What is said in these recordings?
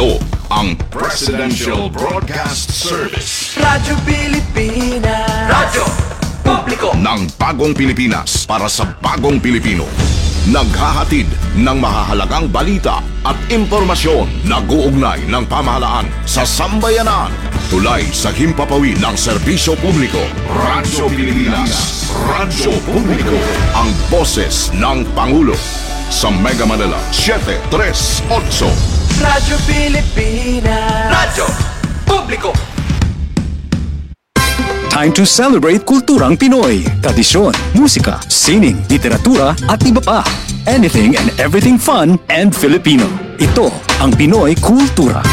Ito ang Presidential Broadcast Service. Radyo Pilipinas. Radyo Publiko ng bagong Pilipinas para sa bagong Pilipino. Naghahatid ng mahahalagang balita at impormasyon na uugnay ng pamahalaan sa sambayanan. Tulay sa himpapawid ng serbisyo publiko. Radyo Pilipinas. Radyo Publiko. Ang boses ng Pangulo. Sa Mega Manila, 738. Radyo Pilipinas. Radyo Publiko. Time to celebrate kulturang Pinoy. Tradisyon, musika, sining, literatura at iba pa. Anything and everything fun and Filipino. Ito ang Pinoy Kultura.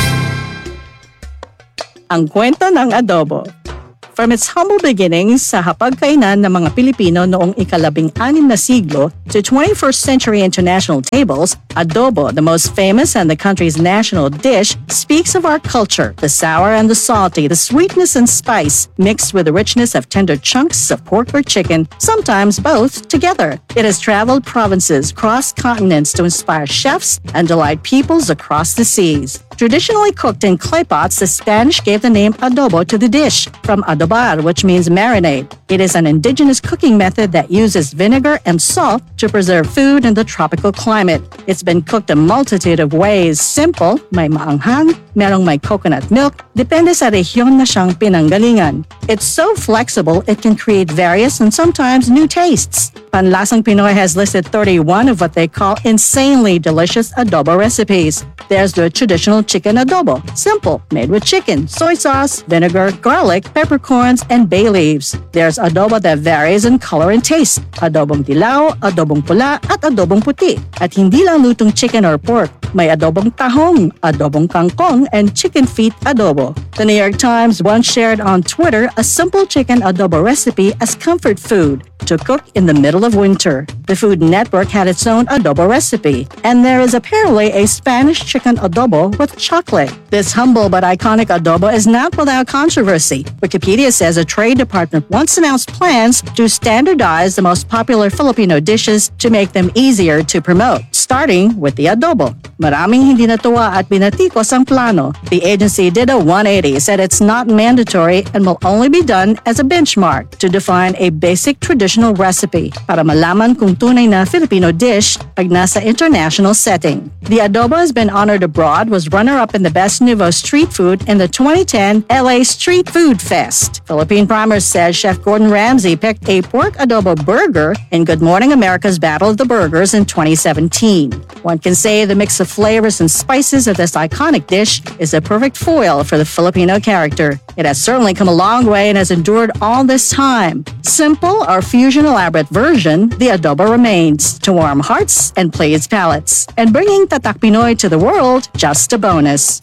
Ang kwento ng adobo. From its humble beginnings sa hapagkainan ng mga Pilipino noong ika-16 na siglo to 21st century international tables, adobo, the most famous and the country's national dish, speaks of our culture, the sour and the salty, the sweetness and spice, mixed with the richness of tender chunks of pork or chicken, sometimes both together. It has traveled provinces, crossed continents to inspire chefs and delight peoples across the seas. Traditionally cooked in clay pots, the Spanish gave the name adobo to the dish, from adobar, which means marinade. It is an indigenous cooking method that uses vinegar and salt to preserve food in the tropical climate. It's been cooked a multitude of ways. Simple, may maanghang, merong may coconut milk, depende sa rehiyon na siyang pinanggalingan. It's so flexible, it can create various and sometimes new tastes. Panlasang Pinoy has listed 31 of what they call insanely delicious adobo recipes. There's the traditional chicken adobo, simple, made with chicken, soy sauce, vinegar, garlic, peppercorns, and bay leaves. There's adobo that varies in color and taste. Adobong dilaw, adobong pula, at adobong puti. At hindi lang lutong chicken or pork. May adobong tahong, adobong kangkong, and chicken feet adobo. The New York Times once shared on Twitter a simple chicken adobo recipe as comfort food to cook in the middle of winter. The Food Network had its own adobo recipe, and there is apparently a Spanish chicken adobo with chocolate. This humble but iconic adobo is not without controversy. Wikipedia says a trade department once announced plans to standardize the most popular Filipino dishes to make them easier to promote, starting with the adobo. Maraming hindi natuwa at binatikos ang plano. The agency did a 180, said it's not mandatory and will only be done as a benchmark to define a basic traditional recipe para malaman kung tunay na Filipino dish pag nasa international setting. The adobo has been honored abroad, was runner-up in the Best Nouveau Street Food in the 2010 LA Street Food Fest. Philippine Primers says Chef Gordon Ramsay picked a pork adobo burger in Good Morning America's Battle of the Burgers in 2017. One can say the mix of flavors and spices of this iconic dish is a perfect foil for the Filipino character. It has certainly come a long way and has endured all this time. Simple or fusion elaborate version, the adobo remains to warm hearts and please palates. And bringing Tatak Pinoy to the world, just a bonus.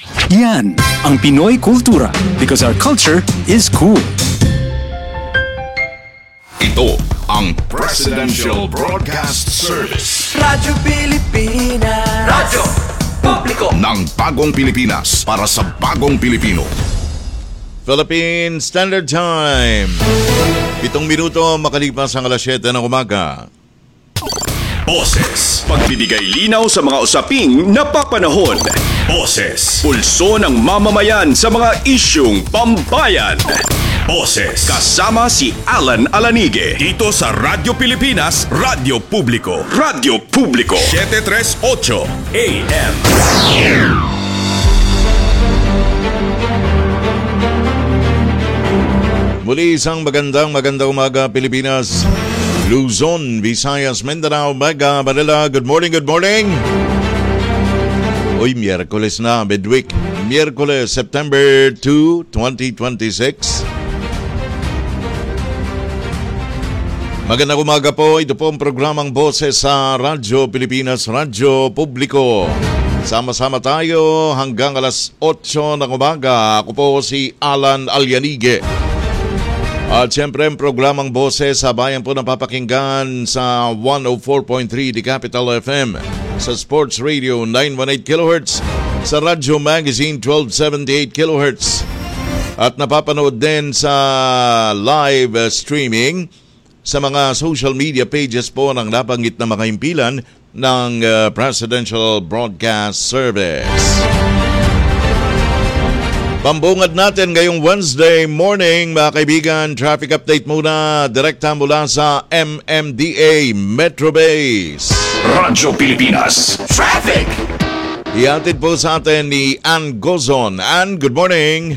Yan ang Pinoy Kultura, because our culture is cool. Ito ang Presidential Broadcast Service. Radyo Pilipinas. Radyo Publiko ng bagong Pilipinas para sa bagong Pilipino. Philippine Standard Time. 7 minuto makalipas ang alas 7 ng umaga. Boses. Pagbibigay linaw sa mga usaping napapanahon. Boses. Pulso ng mamamayan sa mga isyung pambayan. Boses. Kasama si Alan Alanige. Dito sa Radyo Pilipinas, Radyo Publiko. Radyo Publiko. 738 AM. Muli isang magandang umaga Pilipinas, Luzon, Visayas, Mindanao, Mega Manila. Good morning, good morning. Uy, Miyerkules na, midweek. Miyerkules, September 2, 2026. Magandang umaga po. Ito po ang programang Boses sa Radyo Pilipinas, Radyo Publiko. Sama-sama tayo hanggang alas 8 ng umaga. Ako po si Alan Alyanige. At siyempre ang programang Boses sa Bayan po napapakinggan sa 104.3 The Capital FM, sa Sports Radio 918 kHz, sa Radyo Magazine 1278 kHz, at napapanood din sa live streaming sa mga social media pages po ng nabanggit na mga himpilan ng Presidential Broadcast Service. Pambungad natin ngayong Wednesday morning, mga kaibigan. Traffic update muna, direkta mula sa MMDA Metro Base. Radyo Pilipinas. Traffic! Ihatid po sa atin ni Ann Gozon. Ann, good morning.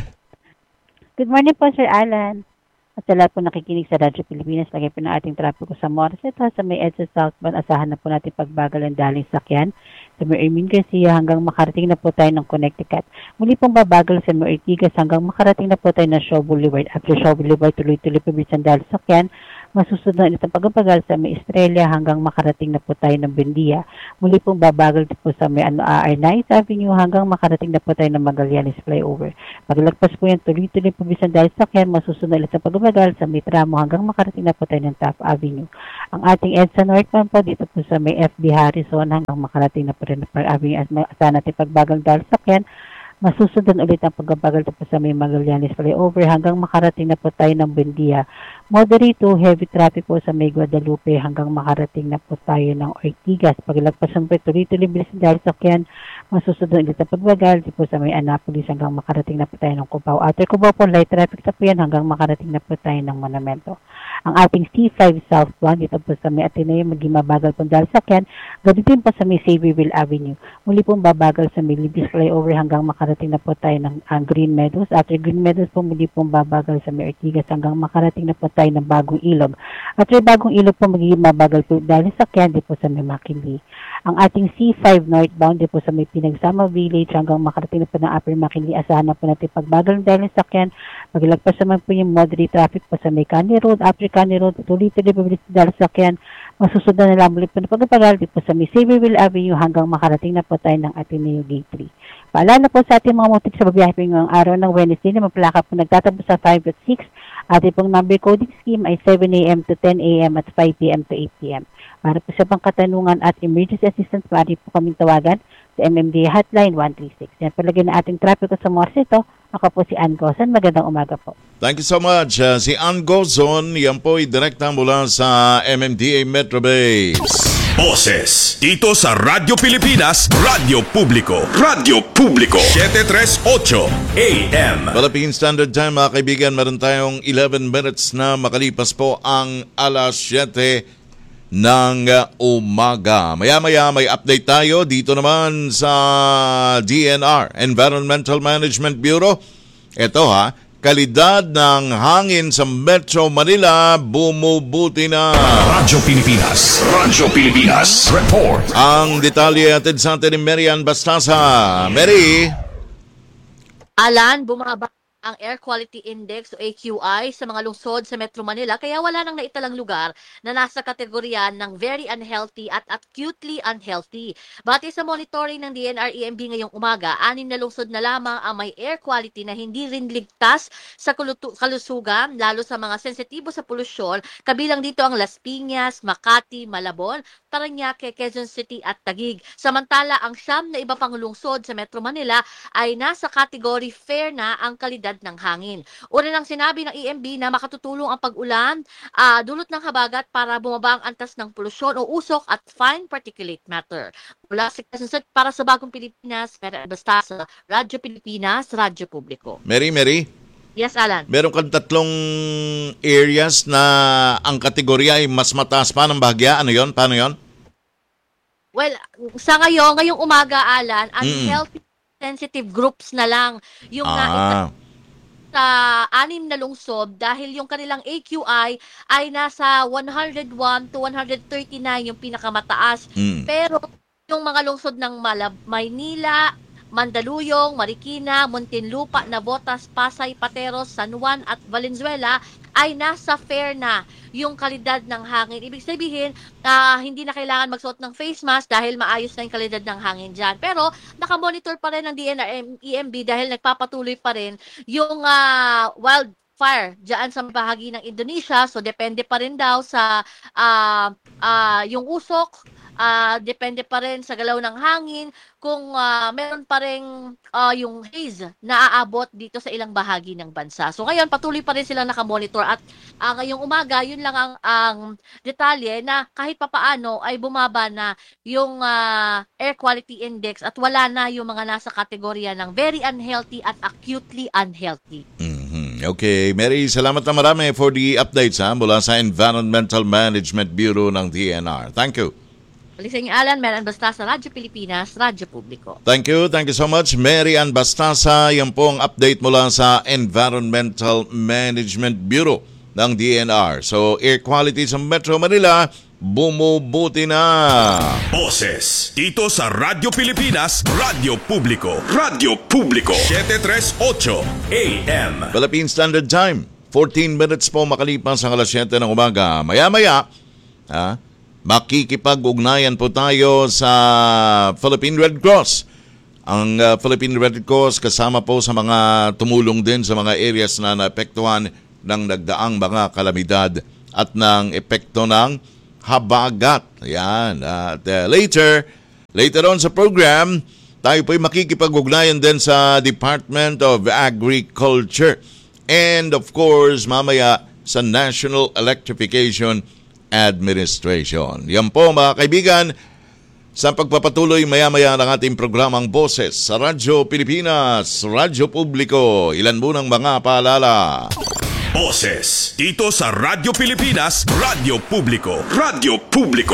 Good morning po, Sir Alan. At sa lahat po nakikinig sa Radyo Pilipinas, lagay po na ating trapiko sa Morissette sa may EDSA Southbound. Asahan na po natin pagbagal ng daling sakyan sa may Ermin Garcia hanggang makarating na po tayo ng Connecticut. Muli pong babagal sa may Ortigas hanggang makarating na po tayo ng Shaw Boulevard. After Shaw Boulevard, tuloy-tuloy po bilis ang daling sakyan. Masusunod na itong pagbabagal sa may Estrella hanggang makarating na po tayo ng Bendia. Muli pong babagal po sa may R9 Avenue hanggang makarating na po tayo ng Magallanes Flyover. Paglagpas po yan, tuloy-tuloy po bilis ang daling sakyan. Masusunod na itong pagbabagal sa may Tramo hanggang makarating na po tayo ng Taft Avenue. Ang ating EDSA Northbound po dito po sa may FB Harrison hanggang makarating na po rin ng Park Avenue. At saan natin pagbagal daling sakyan, masusunod ulit ang pagbabagal po sa may Magallanes Flyover hanggang makarating na po tayo ng Bendia. Moderate to heavy traffic po sa may Guadalupe hanggang makarating na po tayo ng Ortigas. Paglagpasan po tuloy-tuloy bilis dahil sakyan, masusunod ulit ang pagbagal po sa may Annapolis hanggang makarating na po tayo ng Cubao. After Cubao po, light traffic na po yan hanggang makarating na po tayo ng Monumento. Ang ating C5 Southbound dito po sa may Ateneo, maging mabagal po dahil sakyan, ganoon din po sa may Saviorville Avenue. Muli pong babagal sa may Libis Flyover hanggang makarating na po tayo ng Green Meadows. After Green Meadows po, muli pong babagal sa may Ortigas hanggang makarating na po tayo ng Bagong Ilog. After Bagong Ilog po, magiging mabagal po dahil sakyan dito po sa may McKinley. Ang ating C5 northbound dito po sa may Pinagsama Village hanggang makarating na po ng Upper McKinley. Asahan na po natin pagbagal dahil sakyan. Paglagpas naman po yung moderate traffic po sa may Canny Road. After Canny Road, tuloy-tuloy po dahil sakyan. Masusunod na lang muli po na pagbagal dito po sa may Saviorville Avenue hanggang makarating na po tayo ng Ateneo Gate 3. Paalala po sa ating mga motik sa babiyahe po ngayong araw ng Wednesday na maplaka po nagtatapos sa 5 at 6. Ating pong number coding scheme ay 7 a.m. to 10 a.m. at 5 p.m. to 8 p.m. Para po sa pangkatanungan at emergency assistance, maaari po kaming tawagan sa MMDA Hotline 136. Yan palagay na ating trapiko sa Morissette. Ako po si Ann Gozon. Magandang umaga po. Thank you so much. Si Ann Gozon, yan po ay direkta mula sa MMDA Metro Base. Boses dito sa Radyo Pilipinas, Radyo Publiko. Radyo Publiko 738 AM. Philippine Standard Time, mga kaibigan, meron tayong 11 minutes na makalipas po ang alas 7 ng umaga. Maya-maya may update tayo dito naman sa DNR, Environmental Management Bureau. Ito kalidad ng hangin sa Metro Manila bumubuti na. Radyo Pilipinas, Radyo Pilipinas Report. Ang detalye atid sa atin ni Marian Bastasa. Mary. Alan, bumaba ang Air Quality Index o AQI sa mga lungsod sa Metro Manila kaya wala nang naitalang lugar na nasa kategorya ng very unhealthy at acutely unhealthy. Batay sa monitoring ng DNR-EMB ngayong umaga, 6 na lungsod na lamang ang may air quality na hindi rin ligtas sa kalusugan, lalo sa mga sensitibo sa polusyon, kabilang dito ang Las Piñas, Makati, Malabon, Parañaque, Quezon City at Taguig. Samantala, ang 9 na iba pang lungsod sa Metro Manila ay nasa category fair na ang kalidad ng hangin. Una nang sinabi ng EMB na makatutulong ang pag-ulan, dulot ng habagat para bumaba ang antas ng polusyon o usok at fine particulate matter. Mula sa Quezon City para sa Bagong Pilipinas, basta sa Radyo Pilipinas, Radyo Publiko. Mary. Yes, Alan. Meron kang 3 areas na ang kategorya ay mas mataas pa ng bahagya. Ano yon? Paano yon? Well, sa ngayong umaga, Alan, unhealthy sensitive groups na lang yung sa 6 na lungsod dahil yung kanilang AQI ay nasa 101 to 139 yung pinakamataas. Pero yung mga lungsod ng Maynila, Mandaluyong, Marikina, Muntinlupa, Navotas, Pasay, Pateros, San Juan at Valenzuela ay nasa fair na yung kalidad ng hangin. Ibig sabihin, hindi na kailangan magsuot ng face mask dahil maayos na yung kalidad ng hangin dyan. Pero nakamonitor pa rin ng DNR-EMB dahil nagpapatuloy pa rin yung wildfire dyan sa bahagi ng Indonesia. So depende pa rin daw sa yung usok depende pa rin sa galaw ng hangin kung meron pa rin yung haze na aabot dito sa ilang bahagi ng bansa. So ngayon patuloy pa rin silang nakamonitor at ngayong umaga yun lang ang detalye na kahit papaano ay bumaba na yung air quality index at wala na yung mga nasa kategorya ng very unhealthy at acutely unhealthy. Okay, Mary, salamat na marami for the updates mula sa Environmental Management Bureau ng DNR. Thank you. Balik sa Alan, Mary Ann Bastasa, Radyo Pilipinas, Radyo Publiko. Thank you so much, Mary Ann Bastasa. Yan po ang update mula sa Environmental Management Bureau ng DNR. So, air quality sa Metro Manila, bumubuti na. Boses dito sa Radyo Pilipinas, Radyo Publiko. Radyo Publiko 738 AM. Philippine Standard Time, 14 minutes po makalipas ang alas 7 ng umaga. Maya-maya, makikipag-ugnayan po tayo sa Philippine Red Cross. Ang Philippine Red Cross kasama po sa mga tumulong din sa mga areas na naapektuhan ng nagdaang mga kalamidad at ng epekto ng habagat. Yan. At later on sa program, tayo po'y makikipag-ugnayan din sa Department of Agriculture. And of course, mamaya sa National Electrification Administration. Yan po mga kaibigan, sa pagpapatuloy maya-maya ng ating programang Boses sa Radyo Pilipinas, Radyo Publiko. Ilan mo ng mga paalala. Boses dito sa Radyo Pilipinas, Radyo Publiko. Radyo Publiko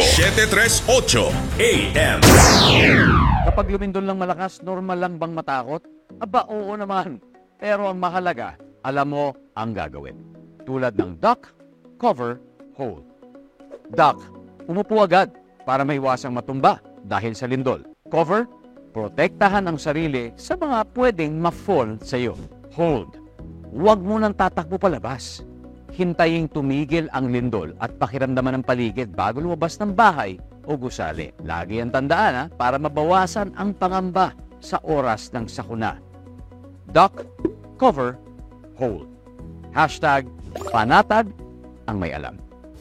738 AM. Kapag lumindol lang malakas, normal lang bang matakot? Aba, oo naman. Pero ang mahalaga, alam mo ang gagawin. Tulad ng duck, cover, hold. Duck, umupo agad para maiwasang matumba dahil sa lindol. Cover, protektahan ang sarili sa mga pwedeng ma-fall sa iyo. Hold, huwag mo nang tatakbo palabas. Hintayin tumigil ang lindol at pakiramdaman ng paligid bago lumabas ng bahay o gusali. Lagi ang tandaan para mabawasan ang pangamba sa oras ng sakuna. Duck, cover, hold. Hashtag panatag ang may alam.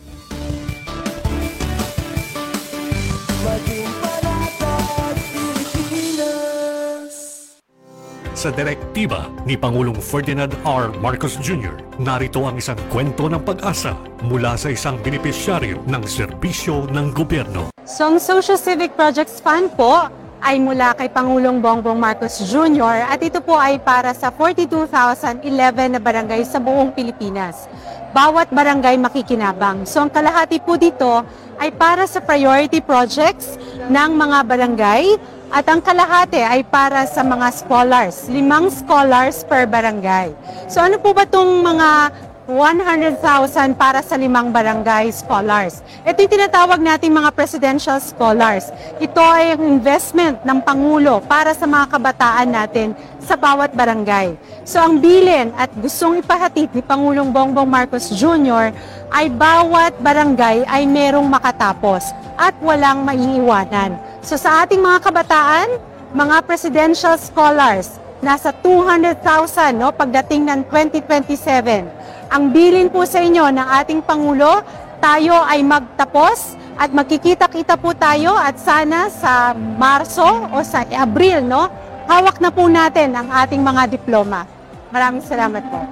Sa direktiba ni Pangulong Ferdinand R. Marcos Jr., narito ang isang kwento ng pag-asa mula sa isang benepisyaryo ng serbisyo ng gobyerno. So ang Social Civic Projects Fund po ay mula kay Pangulong Bongbong Marcos Jr. at ito po ay para sa 42,011 na barangay sa buong Pilipinas. Bawat barangay makikinabang. So ang kalahati po dito ay para sa priority projects ng mga barangay at ang kalahati ay para sa mga scholars, 5 scholars per barangay. So ano po ba itong mga 100,000 para sa 5 barangay scholars? Ito yung tinatawag nating mga presidential scholars. Ito ay ang investment ng Pangulo para sa mga kabataan natin sa bawat barangay. So ang bilin at gustong ipahatid ni Pangulong Bongbong Marcos Jr. ay bawat barangay ay merong makatapos at walang maiiwanan. So sa ating mga kabataan, mga presidential scholars, nasa 200,000 pagdating ng 2027. Ang bilin po sa inyo ng ating Pangulo, tayo ay magtapos at magkikita-kita po tayo at sana sa Marso o sa Abril, hawak na po natin ang ating mga diploma. Maraming salamat po.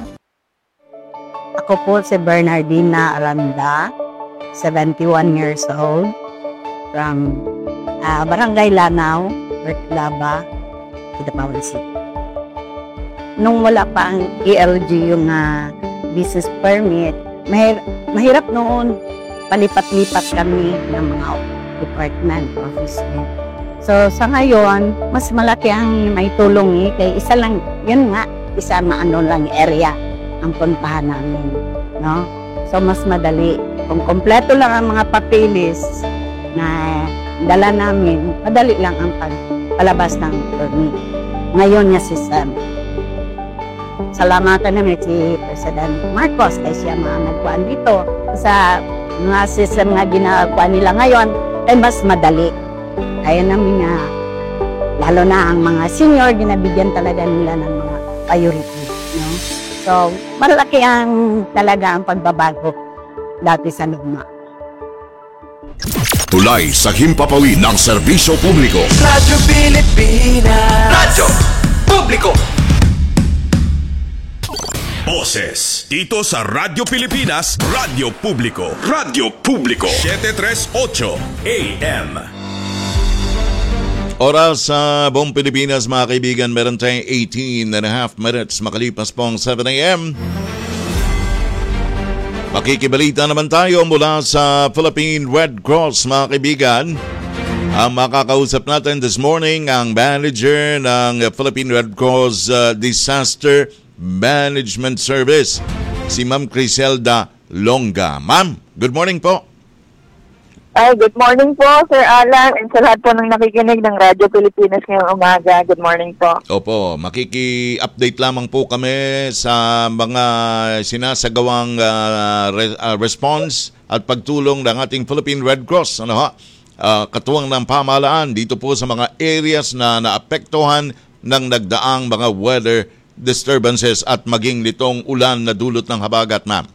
Ako po si Bernardina Aranda, 71 years old, from Barangay Lanao, Bertlaba, Kidapawan City. Nung wala pa ang ELG yung business permit, mahirap noon palipat-lipat kami ng mga department, office. So sa ngayon, mas malaki ang may tulong kay isa lang, yun nga, isa lang area ang puntahan namin. No? So mas madali. Kung kompleto lang ang mga papeles na dala namin, madali lang ang palabas ng permit. Ngayon niya system. Salamatan namin si President Marcos ay siya mga nagkuhan dito. Sa mga system na ginagawa nila ngayon ay mas madali. Kaya namin nga, lalo na ang mga senior, ginabigyan talaga nila ng mga priority. No? So, malaki ang talaga ang pagbabago dati sa luma. tulay sa himpapawid ng serbisyo publiko. Radyo Pilipinas. Radyo Publiko. Boses dito sa Radyo Pilipinas, Radyo Publiko. Radyo Publiko 738 AM. Oras sa buong Pilipinas, mga kaibigan, meron tayong 18.5 minutes makalipas pong 7 a.m. Makikibalita naman tayo mula sa Philippine Red Cross, mga kaibigan. Ang makakausap natin this morning ang manager ng Philippine Red Cross Disaster Management Service, si Ma'am Criselda Longa. Ma'am, good morning po. Good morning po, Sir Alan, and sa lahat po ng nakikinig ng Radyo Pilipinas ngayong umaga. Good morning po. Opo, makiki-update lamang po kami sa mga sinasagawang response at pagtulong ng ating Philippine Red Cross. Katuwang ng pamahalaan dito po sa mga areas na naapektuhan ng nagdaang mga weather disturbances at maging nitong ulan na dulot ng habagat, ma'am.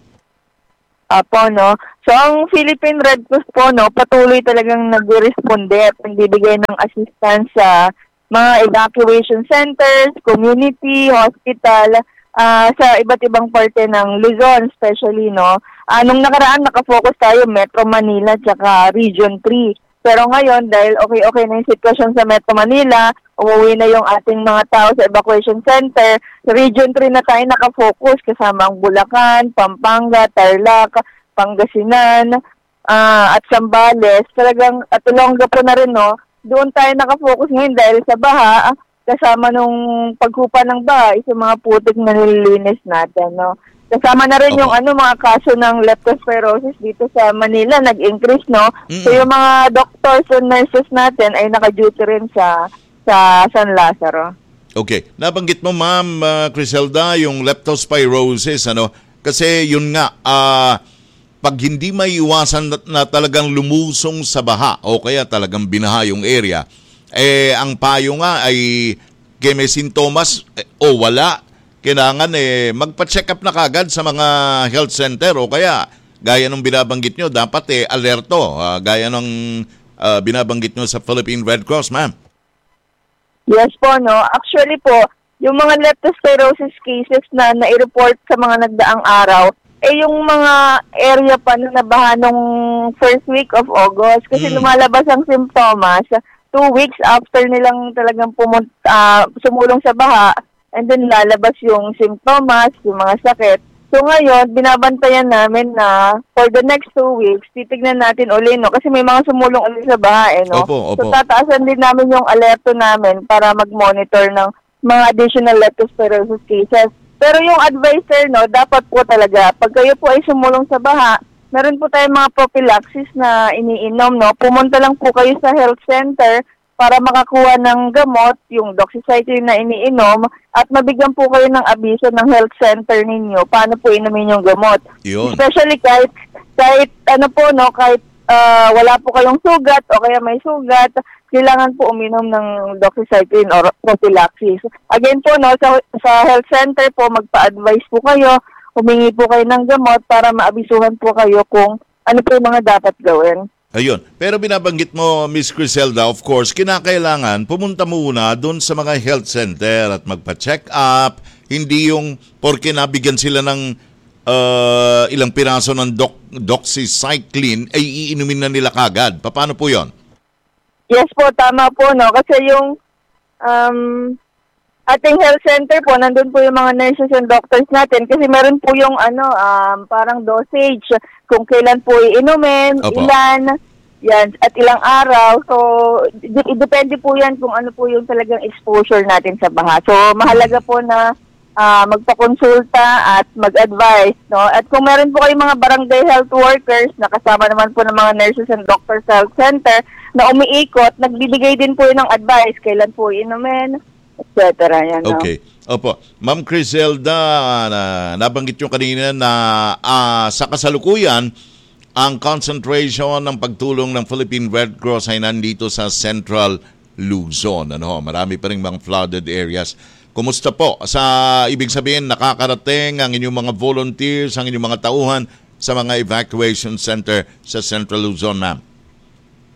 No? So, ang Philippine Red Cross po, no, patuloy talagang nag-responde at nagbibigay ng assistance sa mga evacuation centers, community, hospital, sa iba't ibang parte ng Luzon, especially, no. Nung nakaraan, nakafocus tayo Metro Manila tsaka Region 3. Pero ngayon, dahil okay na yung sitwasyon sa Metro Manila, umuwi na yung ating mga tao sa evacuation center. Sa Region 3 na tayo nakafocus kasama ang Bulacan, Pampanga, Tarlac, Pangasinan, at Zambales. Talagang at Olonga po na rin, no? Doon tayo nakafocus ngayon dahil sa baha, kasama nung paghupa ng baha, yung mga putik na nililinis natin, no? Kasama na rin yung mga kaso ng leptospirosis dito sa Manila, nag-increase, no? So yung mga doctors and nurses natin ay naka-duty rin sa San Lazaro. Okay. Nabanggit mo, Ma'am Criselda, yung leptospirosis, kasi yun nga, pag hindi may iwasan na talagang lumusong sa baha o kaya talagang binaha yung area, ang payo nga ay kaya may sintomas o wala, kailangan magpa-check up na kagad sa mga health center o kaya gaya ng binabanggit nyo, dapat alerto, gaya ng binabanggit nyo sa Philippine Red Cross, ma'am. Yes po, no. Actually po, yung mga leptospirosis cases na nai-report sa mga nagdaang araw, yung mga area pa na nabaha nung first week of August kasi lumalabas ang simptomas 2 weeks after nilang talagang sumulong sa baha. And then lalabas yung simptomas, yung mga sakit. So ngayon, binabantayan namin na for the next 2 weeks, titignan natin uli, no? Kasi may mga sumulong ulit sa baha, no? Opo. So tataasan din namin yung alerto namin para mag-monitor ng mga additional leptospirosis cases. Pero yung advice, no, dapat po talaga, pag kayo po ay sumulong sa baha, meron po tayong mga prophylaxis na iniinom, no? Pumunta lang po kayo sa health center para makakuha ng gamot, yung doxycycline na iniinom, at mabigyan po kayo ng abiso ng health center ninyo paano po inumin yung gamot. Yun. Especially kahit wala po kayong sugat o kaya may sugat, kailangan po uminom ng doxycycline or prophylaxis. Again po, no, sa health center po, magpa-advise po kayo, humingi po kayo ng gamot para maabisuhan po kayo kung ano po yung mga dapat gawin. Ayun. Pero binabanggit mo, Miss Criselda, of course, kinakailangan pumunta muna doon sa mga health center at magpa-check up. Hindi yung porke nabigyan sila ng ilang piraso ng doxycycline ay iinumin na nila kagad. Paano po yon? Yes po, tama po, no? Kasi yung ating health center po, nandun po yung mga nurses and doctors natin kasi meron po yung parang dosage kung kailan po iinumin, ilan, yan, at ilang araw. So, depende po yan kung ano po yung talagang exposure natin sa baha. So, mahalaga po na magpakonsulta at mag-advise, no? At kung meron po kayong mga barangay health workers na kasama naman po ng mga nurses and doctors sa health center na umiikot, nagbibigay din po yun ng advice, kailan po iinumin, etc. Yan, no? Okay. Opo. Ma'am Criselda, nabanggit nyo kanina na sa kasalukuyan, ang concentration ng pagtulong ng Philippine Red Cross ay nandito sa Central Luzon. Marami pa rin mga flooded areas. Kumusta po? Ibig sabihin, nakakarating ang inyong mga volunteers, ang inyong mga tauhan sa mga evacuation center sa Central Luzon, ma'am?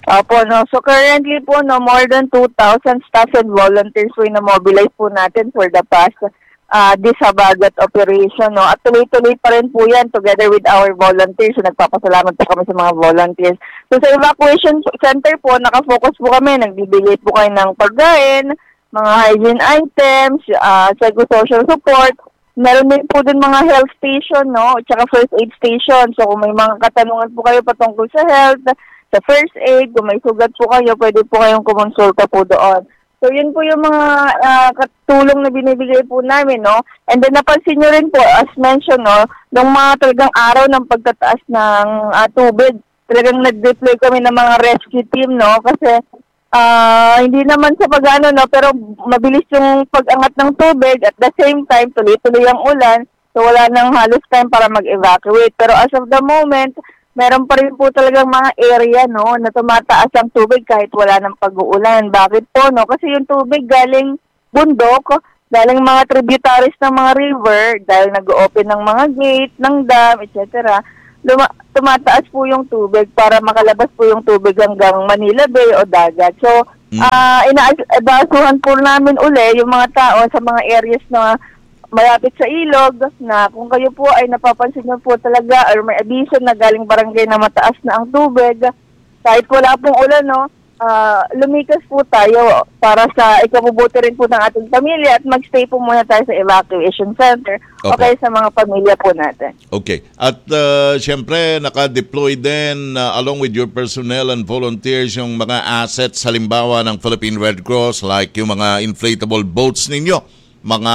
Opo, no. So currently po, no, more than 2,000 staff and volunteers po yung na-mobilize po natin for the past Disabagat operation, no. At tuloy-tuloy pa rin po yan together with our volunteers. So nagpapasalamat po kami sa mga volunteers. So sa evacuation center po, nakafocus po kami. Nagbibigay po kayo ng pagkain, mga hygiene items, psychosocial support. Meron din po din mga health station, no, at saka first aid station. So kung may mga katanungan po kayo patungkol sa health, sa first aid, kung may sugat po kayo, pwede po kayong kumonsulta po doon. So yun po yung mga katulong na binibigay po namin, no. And then napansin nyo rin po, as mentioned, no, nung mga talagang araw ng pagtataas ng tubig, talagang nag-deploy kami ng mga rescue team, no, kasi hindi naman sa pag-ano, no, pero mabilis yung pag-angat ng tubig at the same time, tuloy-tuloy ang ulan, so wala nang halos time para mag-evacuate. Pero as of the moment, meron pa rin po talagang mga area, no, na tumataas ang tubig kahit wala ng pag-uulan. Bakit po, no? Kasi yung tubig galing bundok, galing mga tributaries ng mga river, dahil nag-open ng mga gate, ng dam, etc. Tumataas po yung tubig para makalabas po yung tubig hanggang Manila Bay o dagat. So, inaabasuhan po namin uli yung mga tao sa mga areas na malapit sa ilog, na kung kayo po ay napapansin nyo po talaga or may abiso na galing barangay na mataas na ang tubig, kahit wala pong ulan, no, lumikas po tayo para sa ikabubuti rin po ng ating pamilya at magstay po muna tayo sa evacuation center o kaya sa mga pamilya po natin. Okay. At syempre, naka-deploy din along with your personnel and volunteers yung mga assets halimbawa ng Philippine Red Cross, like yung mga inflatable boats ninyo. Mga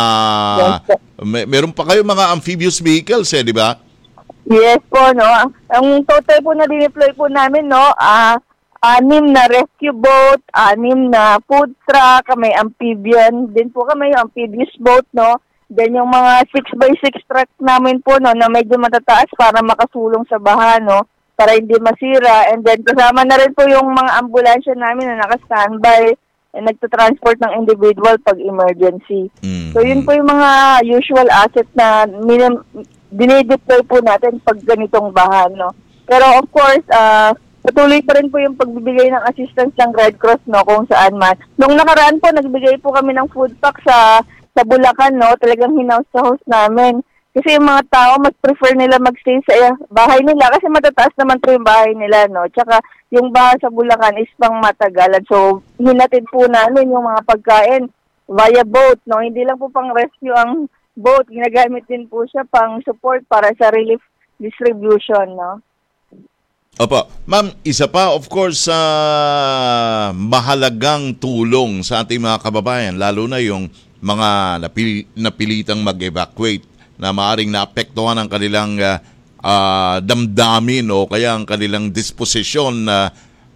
meron pa kayo mga amphibious vehicles, di ba? Yes po, no. Ang total po na dineploy po namin, no, 6 na rescue boat, 6 na food truck, may amphibian din po kami, amphibious boat, no. Then yung mga 6x6 truck namin po, no, na medyo matataas para makasulong sa baha, no, para hindi masira. And then kasama na rin po yung mga ambulansya namin na naka-standby, nagtatransport ng individual pag emergency. So yun po yung mga usual asset na dinideploy po natin pag ganitong bahan, no. Pero of course, patuloy pa rin po yung pagbibigay ng assistance ng Red Cross, no, kung saan man. Nung nakaraan po, nagbigay po kami ng food pack sa Bulacan, no, talagang hinaus sa host namin. Kasi yung mga tao, mas prefer nila magstay sa bahay nila kasi matataas naman po yung bahay nila, no. Tsaka yung bahay sa Bulacan is pang matagalan. So, hinatid po namin yung mga pagkain via boat, no. Hindi lang po pang rescue ang boat. Ginagamit din po siya pang support para sa relief distribution, no. Opo. Ma'am, isa pa, of course, mahalagang tulong sa ating mga kababayan, lalo na yung mga napilitang mag-evacuate na maaaring naapektuhan ang kanilang damdamin o kaya ang kanilang disposisyon na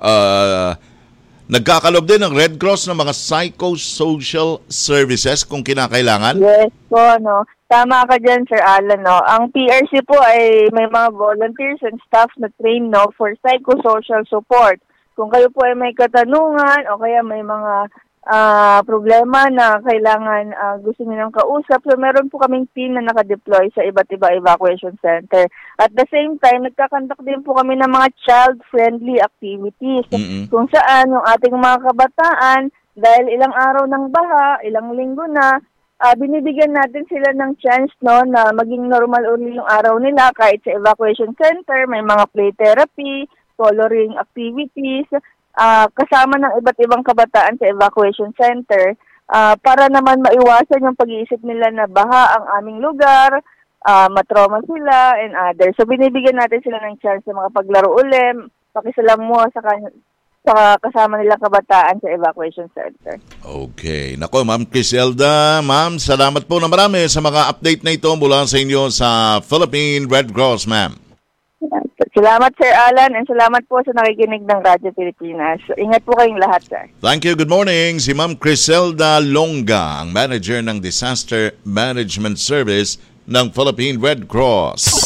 nagkakalob din ng Red Cross ng mga psychosocial services kung kinakailangan? Yes po, no. Tama ka dyan, Sir Alan, no. Ang PRC po ay may mga volunteers and staff na train, no, for psychosocial support. Kung kayo po ay may katanungan o kaya may mga problema na kailangan gusto niyo ng kausap. So, meron po kaming team na nakadeploy sa iba't iba evacuation center. At the same time, nagkakandak din po kami ng mga child-friendly activities. Kung saan yung ating mga kabataan, dahil ilang araw ng baha, ilang linggo na, binibigyan natin sila ng chance, no, na maging normal uli yung araw nila kahit sa evacuation center. May mga play therapy, coloring activities, kasama ng iba't ibang kabataan sa evacuation center para naman maiwasan yung pag-iisip nila na baha ang aming lugar, matrauma sila and others. So binibigyan natin sila ng chance na makapaglaro ulit, pakisalamuha sa kasama nilang kabataan sa evacuation center. Okay. Nako, Ma'am Criselda, Ma'am, salamat po na marami sa mga update na ito mula sa inyo sa Philippine Red Cross, Ma'am. Salamat, Sir Alan, and salamat po sa nakikinig ng Radyo Pilipinas. Ingat po kayong lahat, sir. Thank you. Good morning. Si Ma'am Criselda Longa, ang manager ng Disaster Management Service ng Philippine Red Cross.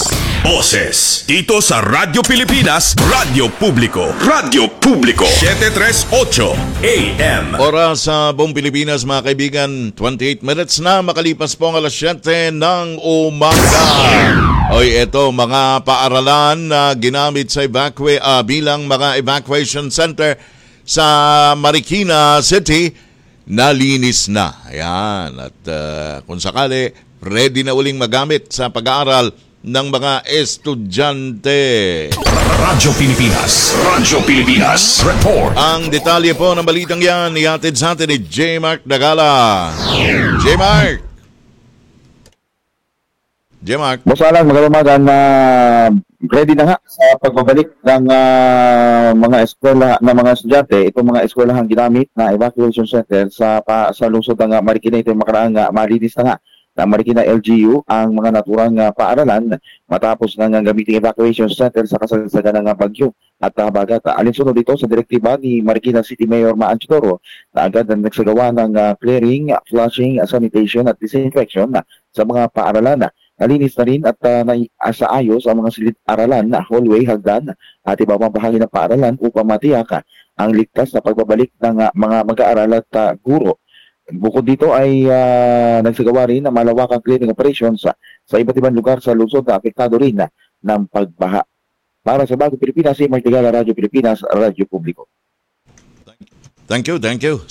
Boses dito sa Radyo Pilipinas, Radyo Publiko. Radyo Publiko 738 AM. Oras sa buong Pilipinas mga kaibigan, 28 minutes na makalipas po ang alas 7 ng umaga. Oy, eto mga paaralan na ginamit sa bilang mga evacuation center sa Marikina City, nalinis na. Ayan, at kung sakali, ready na uling magamit sa pag-aaral ng mga estudyante. Radyo Pilipinas. Radyo Pilipinas. Report. Ang detalye po ng balitang yan, ihatid sa atin ni J. Mark Dagala. J. Mark! J. Mark. Boss Alan, magandang umaga na ready na nga sa pagbabalik ng mga eskwela ng mga estudyante. Itong mga eskwelahan ginamit na evacuation center sa lungsod ng Marikina. Ito yung makaraang malinis na nga ng Marikina LGU ang mga naturang paaralan matapos ng gamiting evacuation center sa kasagsagan ng bagyo at habagat. Alinsunod dito sa direktiba ni Marikina City Mayor Maan Chidoro na agad nagsagawa ng clearing, flushing, sanitation at disinfection sa mga paaralan. Nalinis na rin at sa ayos ang mga silid-aralan, hallway, hagdan at iba pang bahagi ng paaralan upang matiyak ang ligtas na pagbabalik ng mga mag-aaral at guro. Bukod dito ay nagsagawa rin ng malawakang cleaning operations sa iba't ibang lugar sa lungsod na apektado rin ng pagbaha. Para sa Bagong Pilipinas, si Mark Tigala, Radyo Pilipinas, Radyo Publiko. Thank you.